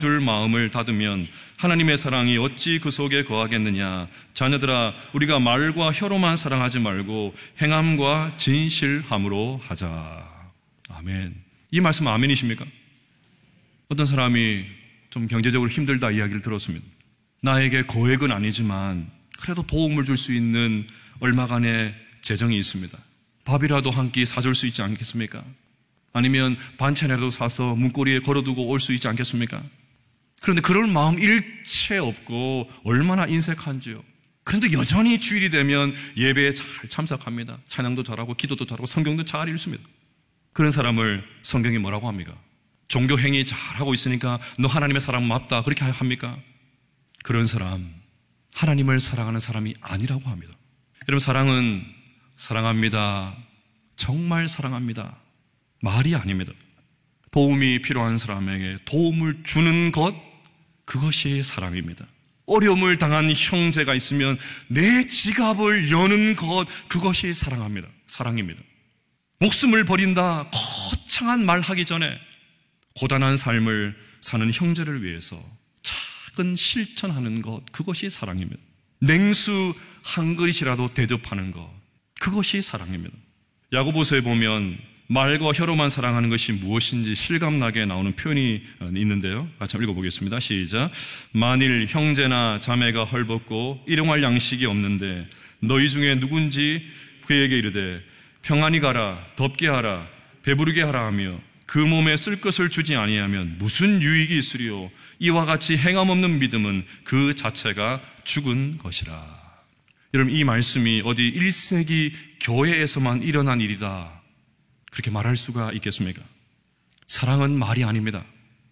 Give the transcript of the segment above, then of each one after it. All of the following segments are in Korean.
줄 마음을 닫으면 하나님의 사랑이 어찌 그 속에 거하겠느냐. 자녀들아, 우리가 말과 혀로만 사랑하지 말고 행함과 진실함으로 하자. 아멘. 이 말씀 아멘이십니까? 어떤 사람이 좀 경제적으로 힘들다 이야기를 들었습니다. 나에게 거액은 아니지만 그래도 도움을 줄 수 있는 얼마간의 재정이 있습니다. 밥이라도 한 끼 사줄 수 있지 않겠습니까? 아니면 반찬이라도 사서 문고리에 걸어두고 올 수 있지 않겠습니까? 그런데 그럴 마음 일체 없고 얼마나 인색한지요. 그런데 여전히 주일이 되면 예배에 잘 참석합니다. 찬양도 잘하고 기도도 잘하고 성경도 잘 읽습니다. 그런 사람을 성경이 뭐라고 합니까? 종교 행위 잘하고 있으니까 너 하나님의 사랑 맞다 그렇게 합니까? 그런 사람, 하나님을 사랑하는 사람이 아니라고 합니다. 여러분, 사랑은 사랑합니다, 정말 사랑합니다, 말이 아닙니다. 도움이 필요한 사람에게 도움을 주는 것, 그것이 사랑입니다. 어려움을 당한 형제가 있으면 내 지갑을 여는 것, 그것이 사랑입니다. 목숨을 버린다 거창한 말하기 전에 고단한 삶을 사는 형제를 위해서 작은 실천하는 것, 그것이 사랑입니다. 냉수 한 그릇이라도 대접하는 것, 그것이 사랑입니다. 야고보서에 보면 말과 혀로만 사랑하는 것이 무엇인지 실감나게 나오는 표현이 있는데요. 같이 한번 읽어보겠습니다. 시작. 만일 형제나 자매가 헐벗고 일용할 양식이 없는데 너희 중에 누군지 그에게 이르되 평안히 가라, 덥게 하라, 배부르게 하라 하며 그 몸에 쓸 것을 주지 아니하면 무슨 유익이 있으리요. 이와 같이 행함 없는 믿음은 그 자체가 죽은 것이라. 여러분, 이 말씀이 어디 1세기 교회에서만 일어난 일이다 그렇게 말할 수가 있겠습니까? 사랑은 말이 아닙니다.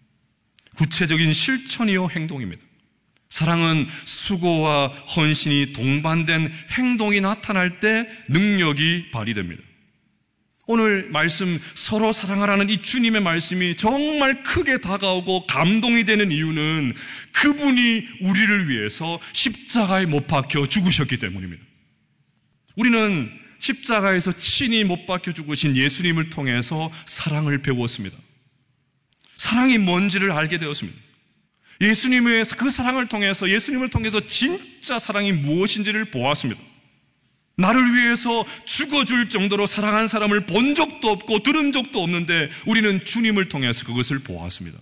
구체적인 실천이요 행동입니다. 사랑은 수고와 헌신이 동반된 행동이 나타날 때 능력이 발휘됩니다. 오늘 말씀 서로 사랑하라는 이 주님의 말씀이 정말 크게 다가오고 감동이 되는 이유는 그분이 우리를 위해서 십자가에 못 박혀 죽으셨기 때문입니다. 우리는 십자가에서 친히 못 박혀 죽으신 예수님을 통해서 사랑을 배웠습니다. 사랑이 뭔지를 알게 되었습니다. 예수님의 그 사랑을 통해서, 예수님을 통해서 진짜 사랑이 무엇인지를 보았습니다. 나를 위해서 죽어줄 정도로 사랑한 사람을 본 적도 없고 들은 적도 없는데 우리는 주님을 통해서 그것을 보았습니다.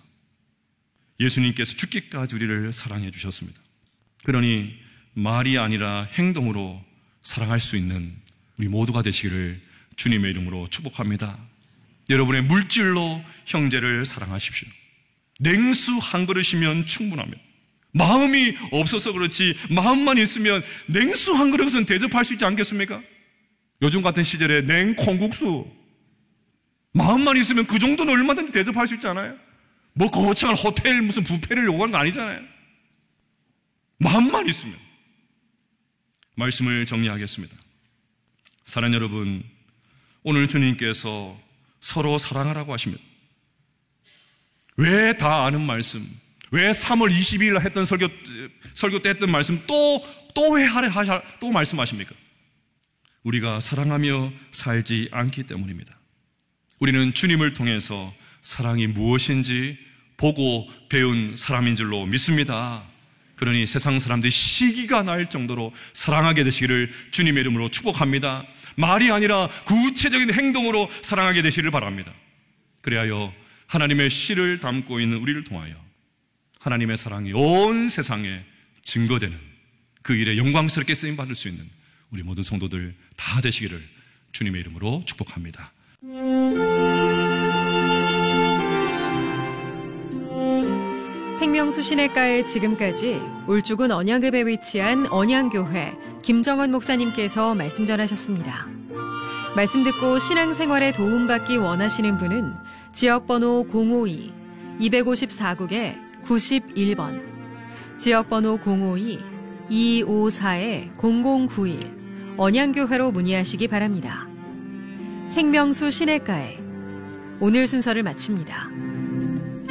예수님께서 죽기까지 우리를 사랑해 주셨습니다. 그러니 말이 아니라 행동으로 사랑할 수 있는 우리 모두가 되시기를 주님의 이름으로 축복합니다. 여러분의 물질로 형제를 사랑하십시오. 냉수 한 그릇이면 충분합니다. 마음이 없어서 그렇지 마음만 있으면 냉수 한 그릇은 대접할 수 있지 않겠습니까? 요즘 같은 시절에 냉콩국수 마음만 있으면 그 정도는 얼마든지 대접할 수 있지 않아요? 뭐 거창한 호텔 무슨 뷔페를 요구하는 거 아니잖아요. 마음만 있으면. 말씀을 정리하겠습니다. 사랑하는 여러분, 오늘 주님께서 서로 사랑하라고 하십니다. 왜 다 아는 말씀, 왜 3월 22일 했던 설교 때 했던 말씀 또 왜 또 말씀하십니까? 우리가 사랑하며 살지 않기 때문입니다. 우리는 주님을 통해서 사랑이 무엇인지 보고 배운 사람인 줄로 믿습니다. 그러니 세상 사람들이 시기가 날 정도로 사랑하게 되시기를 주님의 이름으로 축복합니다. 말이 아니라 구체적인 행동으로 사랑하게 되시기를 바랍니다. 그리하여 하나님의 씨를 담고 있는 우리를 통하여 하나님의 사랑이 온 세상에 증거되는 그 일에 영광스럽게 쓰임받을 수 있는 우리 모든 성도들 다 되시기를 주님의 이름으로 축복합니다. 생명수 시내가에 지금까지 울주군 언양읍에 위치한 언양교회 김정원 목사님께서 말씀 전하셨습니다. 말씀 듣고 신앙생활에 도움받기 원하시는 분은 지역번호 052-254국에 91번, 지역번호 052-254-0091 언양교회로 문의하시기 바랍니다. 생명수 시내가에 오늘 순서를 마칩니다.